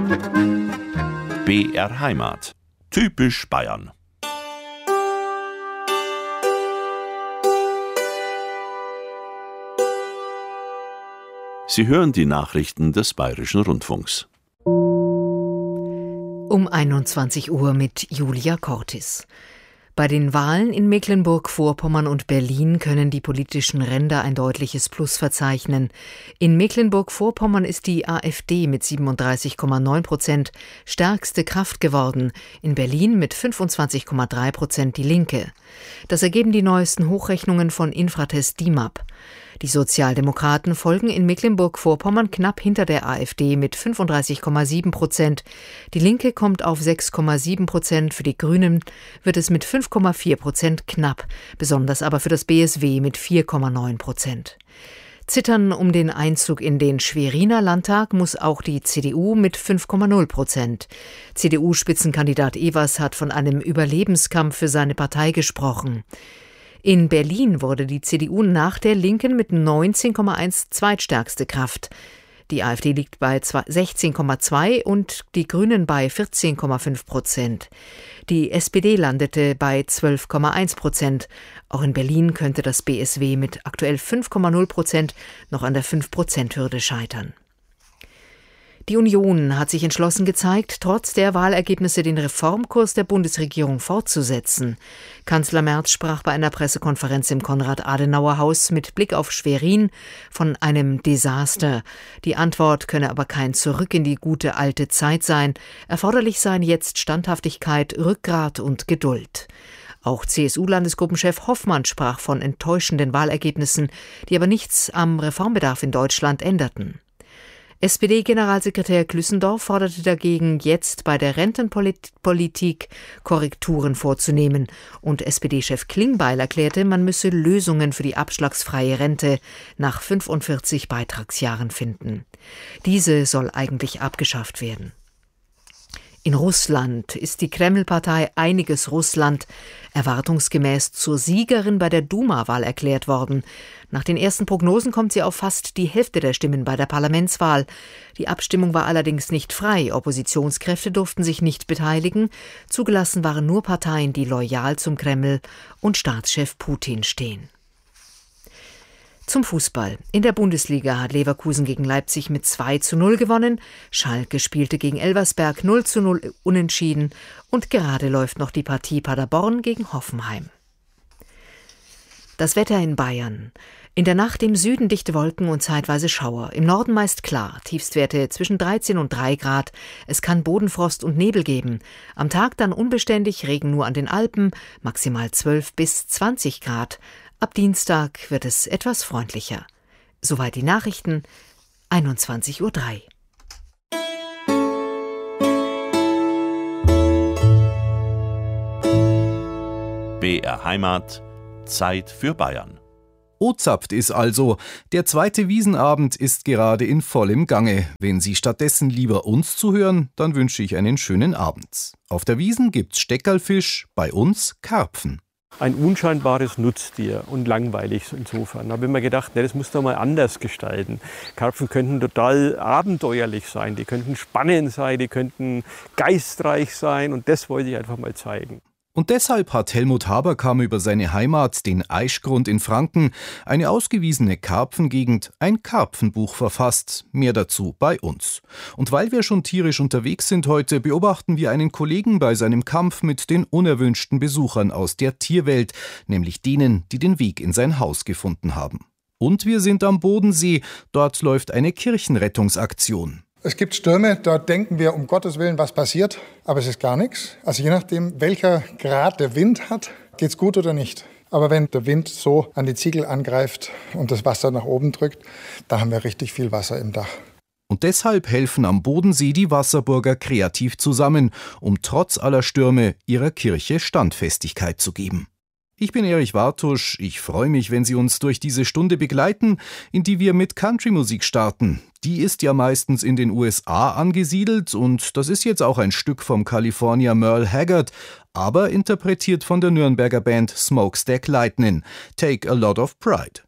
BR Heimat. Typisch Bayern. Sie hören die Nachrichten des Bayerischen Rundfunks. Um 21 Uhr mit Julia Cortis. Bei den Wahlen in Mecklenburg-Vorpommern und Berlin können die politischen Ränder ein deutliches Plus verzeichnen. In Mecklenburg-Vorpommern ist die AfD mit 37,9% stärkste Kraft geworden, in Berlin mit 25,3% die Linke. Das ergeben die neuesten Hochrechnungen von Infratest DIMAP. Die Sozialdemokraten folgen in Mecklenburg-Vorpommern knapp hinter der AfD mit 35,7%. Die Linke kommt auf 6,7%. Für die Grünen wird es mit 5,4% knapp, besonders aber für das BSW mit 4,9%. Zittern um den Einzug in den Schweriner Landtag muss auch die CDU mit 5,0%. CDU-Spitzenkandidat Evers hat von einem Überlebenskampf für seine Partei gesprochen. In Berlin wurde die CDU nach der Linken mit 19,1 zweitstärkste Kraft. Die AfD liegt bei 16,2 und die Grünen bei 14,5%. Die SPD landete bei 12,1%. Auch in Berlin könnte das BSW mit aktuell 5,0% noch an der 5%-Hürde scheitern. Die Union hat sich entschlossen gezeigt, trotz der Wahlergebnisse den Reformkurs der Bundesregierung fortzusetzen. Kanzler Merz sprach bei einer Pressekonferenz im Konrad-Adenauer-Haus mit Blick auf Schwerin von einem Desaster. Die Antwort könne aber kein Zurück in die gute alte Zeit sein. Erforderlich seien jetzt Standhaftigkeit, Rückgrat und Geduld. Auch CSU-Landesgruppenchef Hoffmann sprach von enttäuschenden Wahlergebnissen, die aber nichts am Reformbedarf in Deutschland änderten. SPD-Generalsekretär Glüssendorf forderte dagegen, jetzt bei der Rentenpolitik Korrekturen vorzunehmen. Und SPD-Chef Klingbeil erklärte, man müsse Lösungen für die abschlagsfreie Rente nach 45 Beitragsjahren finden. Diese soll eigentlich abgeschafft werden. In Russland ist die Kreml-Partei Einiges Russland erwartungsgemäß zur Siegerin bei der Duma-Wahl erklärt worden. Nach den ersten Prognosen kommt sie auf fast die Hälfte der Stimmen bei der Parlamentswahl. Die Abstimmung war allerdings nicht frei. Oppositionskräfte durften sich nicht beteiligen. Zugelassen waren nur Parteien, die loyal zum Kreml und Staatschef Putin stehen. Zum Fußball. In der Bundesliga hat Leverkusen gegen Leipzig mit 2:0 gewonnen. Schalke spielte gegen Elversberg 0:0 unentschieden. Und gerade läuft noch die Partie Paderborn gegen Hoffenheim. Das Wetter in Bayern. In der Nacht im Süden dichte Wolken und zeitweise Schauer. Im Norden meist klar. Tiefstwerte zwischen 13 und 3 Grad. Es kann Bodenfrost und Nebel geben. Am Tag dann unbeständig, Regen nur an den Alpen. Maximal 12 bis 20 Grad. Ab Dienstag wird es etwas freundlicher. Soweit die Nachrichten, 21:03 Uhr. BR Heimat. Zeit für Bayern. Ozapft ist also. Der zweite Wiesenabend ist gerade in vollem Gange. Wenn Sie stattdessen lieber uns zuhören, dann wünsche ich einen schönen Abend. Auf der Wiesn gibt's Steckerlfisch, bei uns Karpfen. Ein unscheinbares Nutztier und langweilig insofern. Da habe ich mir gedacht, das muss doch mal anders gestalten. Karpfen könnten total abenteuerlich sein, die könnten spannend sein, die könnten geistreich sein und das wollte ich einfach mal zeigen. Und deshalb hat Helmut Haberkamp über seine Heimat, den Aischgrund in Franken, eine ausgewiesene Karpfengegend, ein Karpfenbuch verfasst. Mehr dazu bei uns. Und weil wir schon tierisch unterwegs sind heute, beobachten wir einen Kollegen bei seinem Kampf mit den unerwünschten Besuchern aus der Tierwelt, nämlich denen, die den Weg in sein Haus gefunden haben. Und wir sind am Bodensee, dort läuft eine Kirchenrettungsaktion. Es gibt Stürme, da denken wir, um Gottes Willen, was passiert, aber es ist gar nichts. Also je nachdem, welcher Grad der Wind hat, geht's gut oder nicht. Aber wenn der Wind so an die Ziegel angreift und das Wasser nach oben drückt, da haben wir richtig viel Wasser im Dach. Und deshalb helfen am Bodensee die Wasserburger kreativ zusammen, um trotz aller Stürme ihrer Kirche Standfestigkeit zu geben. Ich bin Erich Wartusch, ich freue mich, wenn Sie uns durch diese Stunde begleiten, in die wir mit Country-Musik starten. Die ist ja meistens in den USA angesiedelt und das ist jetzt auch ein Stück vom Kalifornier Merle Haggard, aber interpretiert von der Nürnberger Band Smokestack Lightning, Take a Lot of Pride.